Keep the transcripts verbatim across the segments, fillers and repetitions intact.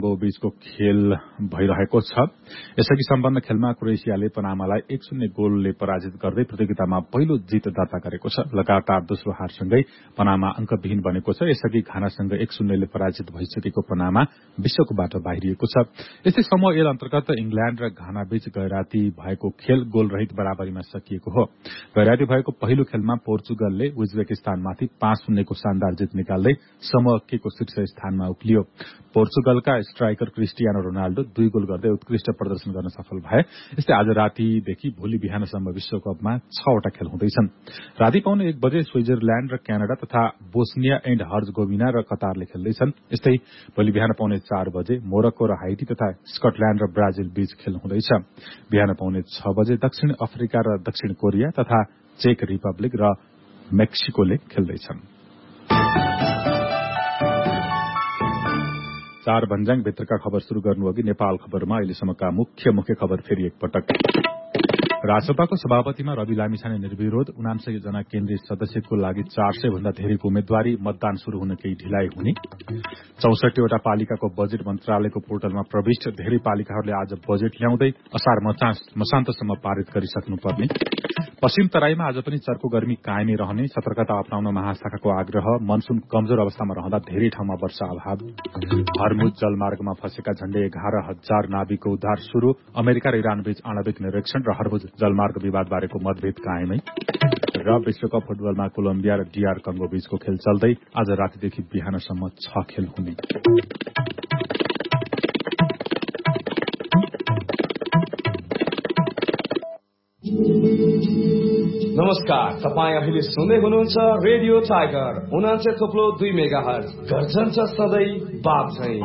कङ्गो बीचको खेल भइरहेको छ। यसअघि सम्पन्न खेलमा क्रोएसियाले पनामालाई एक शून्य गोलले पराजित गर्दै प्रतियोगितामा पहिलो जित दर्ता गरेको छ। लगातार दोस्रो हारसँगै पनामा अङ्कविहीन बनेको छ। यसअघि घानासँग एक शून्यले पराजित भइसकेको पनामा विश्वकपबाट बाहिरिएको छ। यस्तै समूह एल अन्तर्गत इंग्ल्याण्ड र घाना बीच गैराती भएको खेल गोलरहित बराबरीमा सकिएको हो। गैराती भएको पहिलो खेलमा पोर्चुगलले उज्बेकिस्तानमाथि पाँच शून्यको शानदार जित निकाल्दै समूह के को शीर्ष स्थानमा उक्लियो। पोर्चुगलका स्ट्राइकर क्रिस्टियानो रोनाल्डो दुई गोल गर्दै उत्कृष्ट प्रदर्शन गर्न सफल भए। यस्तै आज रातिदेखि भोलि बिहानसम्म विश्वकपमा छवटा खेल हुँदैछन्। राति पाउने एक बजे स्विजरल्याण्ड र क्यानाडा तथा बोस्निया एण्ड हर्जगोभिना र कतारले खेल्दैछन्। यस्तै भोलि बिहान पाउने चार बजे मोरक्को र हाइटी तथा स्कटल्याण्ड र ब्राजिल बीच खेल हुँदैछ। बिहान पाउने छ बजे दक्षिण अफ्रिका र दक्षिण कोरिया तथा चेक रिपब्लिक र मेक्सिकोले खेल्दैछन्। चार भन्ज्याङ भित्रका खबर शुरू गर्नु अघि नेपाल खबरमा अहिलेसम्मका मुख्य मुख्य खबर फेरि एकपटक। राजसभाको सभापतिमा रवि लामिछाने निर्विरोध। उनान्सय जना केन्द्रीय सदस्यको लागि चार सय भन्दा धेरैको उम्मेद्वारी। मतदान शुरू हुन केही ढिलाइ हुने। चौसठीवटा पालिकाको बजेट मन्त्रालयको पोर्टलमा प्रविष्ट। धेरै पालिकाहरूले आज बजेट ल्याउँदै असार मसान्तसम्म पारित गरिसक्नुपर्ने। पश्चिम तराईमा आज पनि चर्को गर्मी कायमै रहने। सतर्कता अपनाउन महाशाखाको आग्रह। मनसून कमजोर अवस्थामा रहँदा धेरै ठाउँमा वर्षा अभाव। हर्मुज जलमार्गमा फँसेका झण्डै एघार हजार नाविकको उद्धार शुरू। अमेरिका र इरान बीच आणविक निरीक्षण र हर्मुज जलमार्ग विवाद बारेको मतभेद कायमै। र विश्वकप फुटबलमा कोलम्बिया र डीआर कङ्गो बीचको खेल चल्दै आज रातिदेखि बिहानसम्म छ खेल हुने। नमस्कार, तपाईँ अहिले सुन्दै हुनुहुन्छ रेडियो टाइगर उनान्सय थोप्लो दुई मेगा हर्ज। गर्छन् छ सधैँ बात चाहिँ।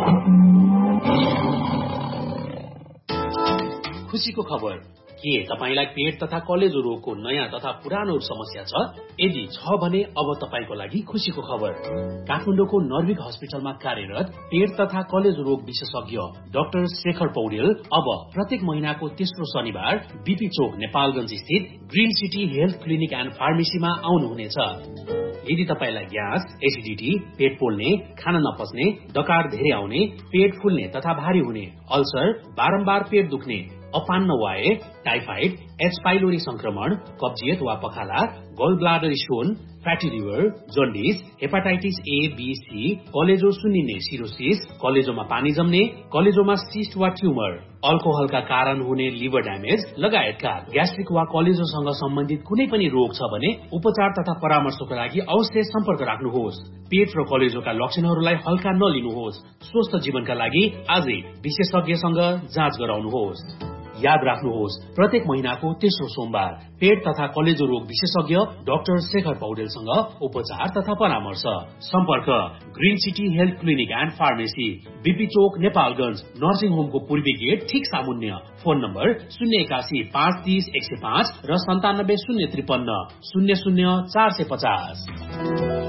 खुशीको खबर के तपाईलाई पेट तथा कलेजो रोगको नयाँ तथा पुरानो समस्या छ? यदि छ भने अब तपाईको लागि खुशीको खबर। काठमाडौँको नर्भिक हस्पिटलमा कार्यरत पेट तथा कलेजो रोग विशेषज्ञ डाक्टर शेखर पौडेल अब प्रत्येक महिनाको तेस्रो शनिबार बीपी चोक नेपालगञ्ज स्थित green city health clinic and फार्मेसीमा आउनुहुनेछ। यदि तपाईलाई ग्यास, एसिडिटी, पेट पोल्ने, खान नपच्ने, डकार धेरै आउने, पेट फुल्ने तथा भारी हुने, अल्सर, बारम्बार पेट दुख्ने, अपान्न वाए, टाइफाइड, एच पाइलोरी संक्रमण, कब्जियत वा पखाला, गल bladder stone, fatty liver, jaundice, hepatitis A, be, C, कलेजो सुन्निने सिरोसिस, कलेजोमा पानी जम्ने, कलेजोमा सिस्ट वा ट्युमर, अल्कोहलका कारण हुने लिभर ड्यामेज लगायतका ग्यास्ट्रिक वा कलेजोसँग सम्बन्धित कुनै पनि रोग छ भने उपचार तथा परामर्शको लागि अवश्य सम्पर्क राख्नुहोस्। पेट र कलेजोका लक्षणहरूलाई हल्का नलिनुहोस्। स्वस्थ जीवनका लागि आजै विशेषज्ञसँग जाँच गराउनुहोस्। याद राख्नुहोस्, प्रत्येक महिनाको तेस्रो सोमबार पेट तथा कलेजो रोग विशेषज्ञ डाक्टर शेखर पौडेलसँग उपचार तथा परामर्श। सम्पर्क green city health clinic and pharmacy, BP Chowk Nepalgunj, nursing होमको पूर्वी गेट ठिक सामुन्य। फोन नम्बर शून्य एकासी पाँच तीस एक सय पाँच र सन्तानब्बे शून्य त्रिपन्न शून्य शून्य चार सय पचास।